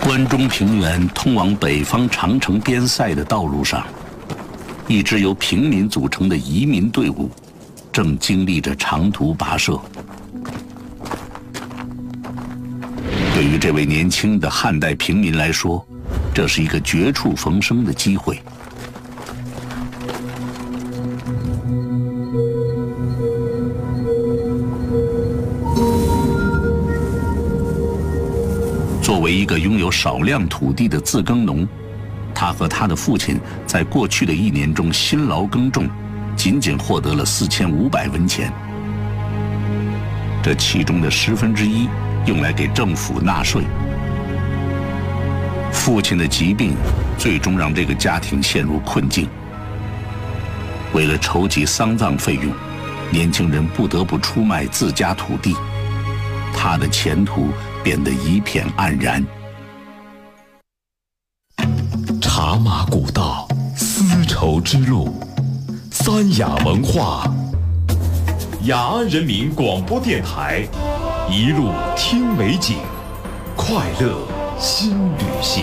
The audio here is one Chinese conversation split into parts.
关中平原通往北方长城边塞的道路上，一支由平民组成的移民队伍正经历着长途跋涉。对于这位年轻的汉代平民来说，这是一个绝处逢生的机会。作为一个拥有少量土地的自耕农，他和他的父亲在过去的1年中辛劳耕种，仅仅获得了4500文钱。这其中的1/10用来给政府纳税。父亲的疾病最终让这个家庭陷入困境。为了筹集丧葬费用，年轻人不得不出卖自家土地，他的前途变得一片黯然。 茶马古道，丝绸之路，三雅文化，雅安人民广播电台，一路听美景，快乐新旅行。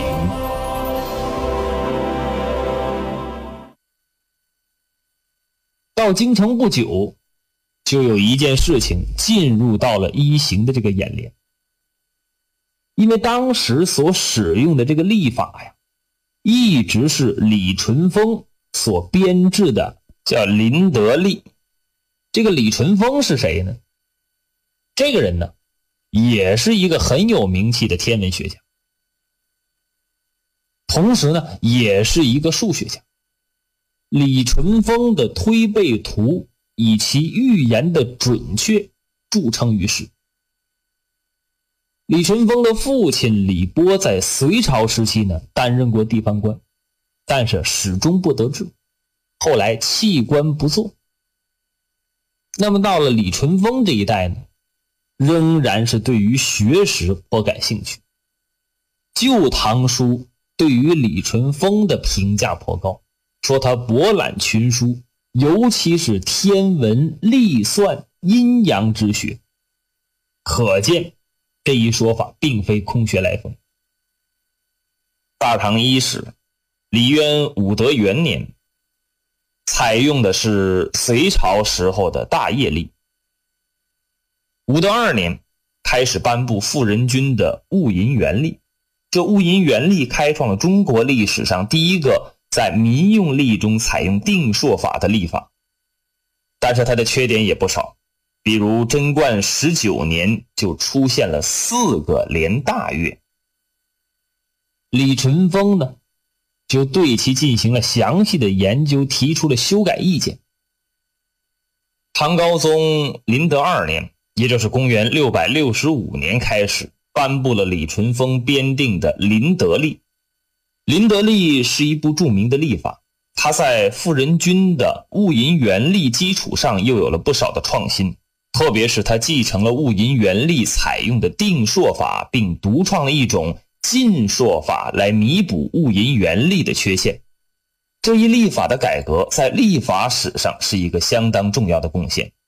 到京城不久，就有一件事情进入到了一行的这个眼帘。因为当时所使用的这个历法呀，一直是李淳风所编制的，叫林德历。这个李淳风是谁呢？这个人呢，也是一个很有名气的天文学家，同时呢，也是一个数学家。李淳风的推背图以其预言的准确著称于世。李淳风的父亲李波在隋朝时期呢，担任过地方官，但是始终不得志，后来弃官不做。那么到了李淳风这一代呢，仍然是对于学识颇感兴趣。《旧唐书》对于李淳风的评价颇高，说他博览群书，尤其是天文、历算、阴阳之学。可见这一说法并非空穴来风。大唐伊始，李渊武德元年，采用的是隋朝时候的大业历。武德2年开始颁布傅仁君的戊寅元历。这戊寅元历开创了中国历史上第一个在民用历中采用定朔法的历法。但是它的缺点也不少，比如贞观19年就出现了4个连大月。李淳风呢，就对其进行了详细的研究，提出了修改意见。唐高宗麟德2年，也就是公元665年开始，颁布了李淳风编定的麟德历。麟德历是一部著名的历法，它在傅仁君的戊寅元历基础上又有了不少的创新，特别是它继承了戊寅元历采用的定朔法，并独创了一种进朔法来弥补戊寅元历的缺陷。这一历法的改革在历法史上是一个相当重要的贡献。